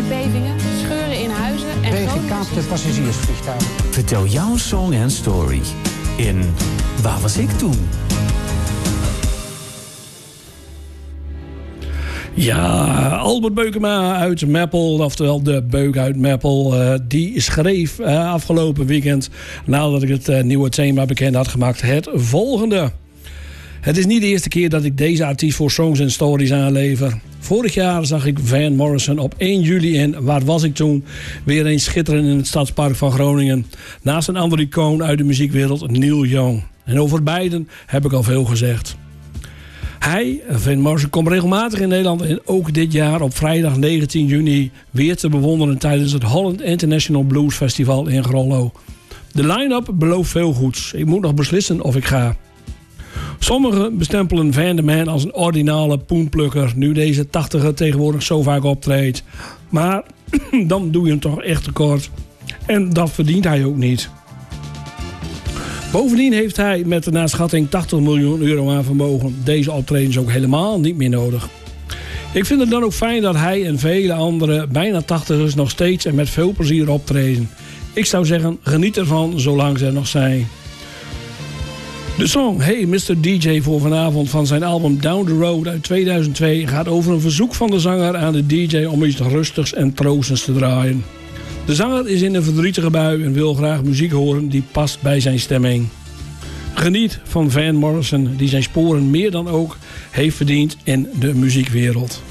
aardbevingen, scheuren in huizen en gekaapte passagiersvliegtuigen. Vertel jouw song en story in Waar was ik toen? Ja, Albert Beukema uit Meppel, oftewel de Beuk uit Meppel, die schreef afgelopen weekend, nadat ik het nieuwe thema bekend had gemaakt, het volgende. Het is niet de eerste keer dat ik deze artiest voor songs en stories aanlever. Vorig jaar zag ik Van Morrison op 1 juli in Waar was ik toen? Weer eens schitteren in het Stadspark van Groningen. Naast een andere icoon uit de muziekwereld, Neil Young. En over beiden heb ik al veel gezegd. Hij, Van Morrison, komt regelmatig in Nederland en ook dit jaar op vrijdag 19 juni weer te bewonderen tijdens het Holland International Blues Festival in Grollo. De line-up belooft veel goeds. Ik moet nog beslissen of ik ga. Sommigen bestempelen Van de Man als een ordinale poenplukker, nu deze 80er tegenwoordig zo vaak optreedt. Maar dan doe je hem toch echt tekort. En dat verdient hij ook niet. Bovendien heeft hij met naar schatting 80 miljoen euro aan vermogen deze optredens ook helemaal niet meer nodig. Ik vind het dan ook fijn dat hij en vele andere bijna 80ers nog steeds en met veel plezier optreden. Ik zou zeggen, geniet ervan zolang ze er nog zijn. De song Hey Mr. DJ voor vanavond van zijn album Down the Road uit 2002 gaat over een verzoek van de zanger aan de DJ om iets rustigs en troostends te draaien. De zanger is in een verdrietige bui en wil graag muziek horen die past bij zijn stemming. Geniet van Van Morrison die zijn sporen meer dan ook heeft verdiend in de muziekwereld.